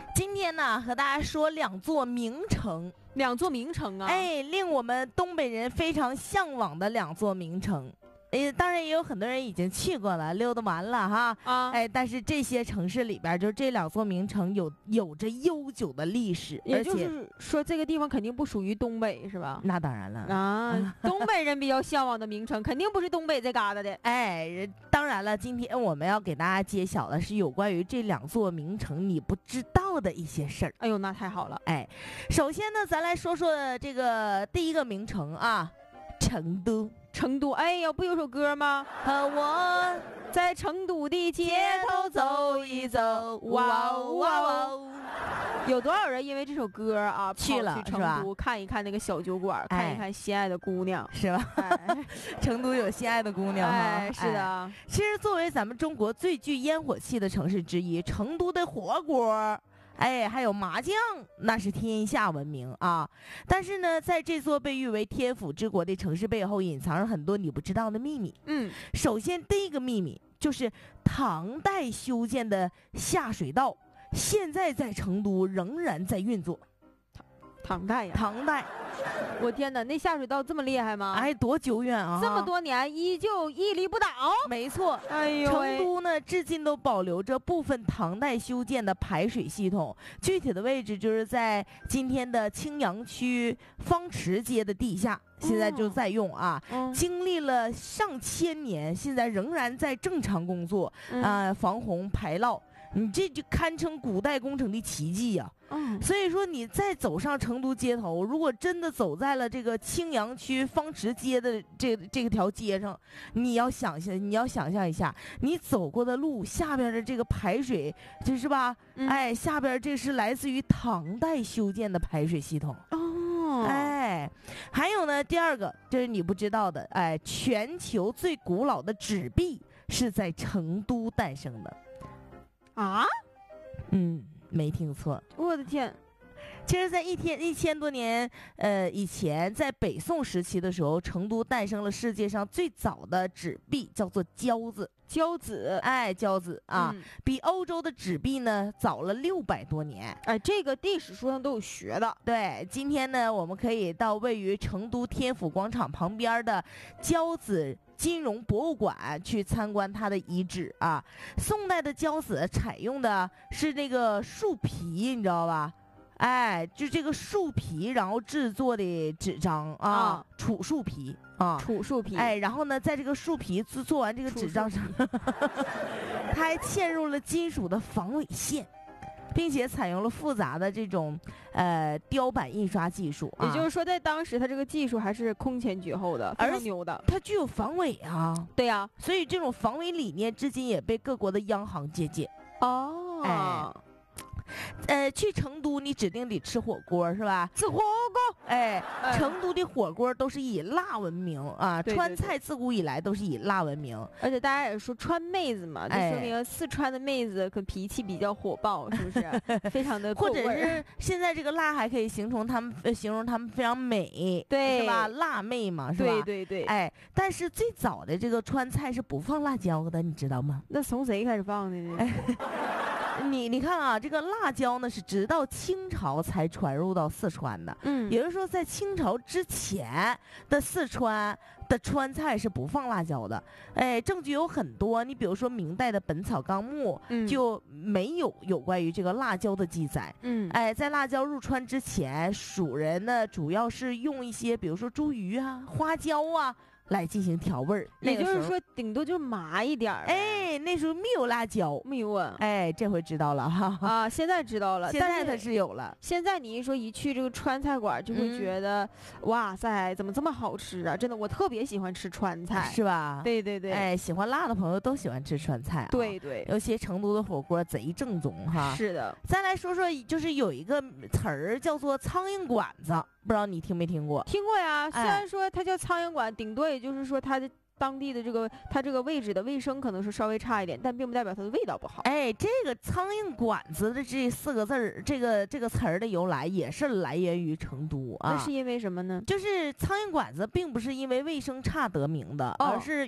今天呢，和大家说两座名城， 啊， 哎，令我们东北人非常向往的两座名城。当然也有很多人已经去过了，溜达完了哈。哎，但是这些城市里边，就这两座名城有着悠久的历史， 也就是说这个地方肯定不属于东北，是吧？ 那当然了啊，东北人比较向往的名城，肯定不是东北这旮瘩的。 哎，当然了，今天我们要给大家揭晓的是有关于这两座名城你不知道的一些事儿。 哎呦，那太好了。 哎，首先呢，咱来说说这个第一个名城啊，成都。 成都，哎呀，不有首歌吗？ 和我在成都的街头走一走，哇哦哇哦！有多少人因为这首歌啊去了成都看一看那个小酒馆，看一看心爱的姑娘， 是吧？哎、成都有心爱的姑娘哎，是的、 哎。其实作为咱们中国最具烟火气的城市之一，成都的火锅。哎，还有麻将，那是天下闻名啊！但是呢，在这座被誉为天府之国的城市背后，隐藏着很多你不知道的秘密。首先第一个秘密就是唐代修建的下水道，现在在成都仍然在运作。 唐代呀， 唐代， 我天哪，那下水道这么厉害吗？ 哎，多久远啊！ 这么多年依旧屹立不倒。 没错， 哎呦， 成都呢，至今都保留着部分唐代修建的排水系统，具体的位置就是在今天的青羊区方池街的地下，现在就在用啊。经历了上千年，现在仍然在正常工作防洪排涝。你这就堪称古代工程的奇迹呀！所以说你再走上成都街头，如果真的走在了这个青羊区方池街的这条街上，你要想象一下，你走过的路下边的这个排水，就是吧？哎，下边这是来自于唐代修建的排水系统。哎，还有呢，第二个这是你不知道的，哎，全球最古老的纸币是在成都诞生的。 啊， 没听错， 我的天！ 其实，在1000多年以前，在北宋时期的时候，成都诞生了世界上最早的纸币，叫做交子。哎，交子啊，比欧洲的纸币呢早了600多年。 哎，这个历史书上都有学的。 对，今天呢，我们可以到位于成都天府广场旁边的交子金融博物馆去参观它的遗址啊。宋代的交子采用的是那个树皮，你知道吧？哎，就这个树皮，然后制作的纸张啊，楚树皮啊， 楚树皮。 哎，然后呢，在这个树皮做完这个纸张上，它还嵌入了金属的防伪线，并且采用了复杂的这种雕版印刷技术。 也就是说，在当时它这个技术还是空前绝后的，非常牛的。 它具有防伪啊， 对呀， 所以这种防伪理念至今也被各国的央行借鉴。去成都你指定得吃火锅是吧？ 吃火锅， 哎，成都的火锅都是以辣闻名啊， 对对对， 川菜自古以来都是以辣闻名。 而且大家也说川妹子嘛，就说明四川的妹子可脾气比较火爆，是不是？非常的或者是现在这个辣还可以形容他们非常美， 对， 是吧？辣妹嘛，是吧？ 对对对。 哎，但是最早的这个川菜是不放辣椒的，你知道吗？ 那从谁开始放的呢？ 你看啊，这个辣椒呢是直到清朝才传入到四川的。也就是说在清朝之前的四川的川菜是不放辣椒的。哎，证据有很多，你比如说明代的《本草纲目》就没有关于这个辣椒的记载。哎，在辣椒入川之前，蜀人呢主要是用一些比如说茱萸啊、花椒啊来进行调味儿， 也就是说顶多就麻一点儿。 哎，那时候没有辣椒， 没有啊。 哎，这回知道了哈。 啊，现在知道了， 现在它是有了。 现在你一说一去这个川菜馆，就会觉得，哇塞，怎么这么好吃啊？真的，我特别喜欢吃川菜， 是吧？ 对对对。 哎，喜欢辣的朋友都喜欢吃川菜啊。 对对， 尤其成都的火锅贼正宗哈。 是的。 再来说说，就是有一个词儿叫做苍蝇馆子，不知道你听没听过？ 听过呀，虽然说它叫苍蝇馆，顶多也就是说它的当地的它这个位置的卫生可能是稍微差一点，但并不代表它的味道不好。 哎，这个苍蝇馆子的这4个字儿，这个词儿的由来也是来源于成都啊。 那是因为什么呢？ 就是苍蝇馆子并不是因为卫生差得名的，而是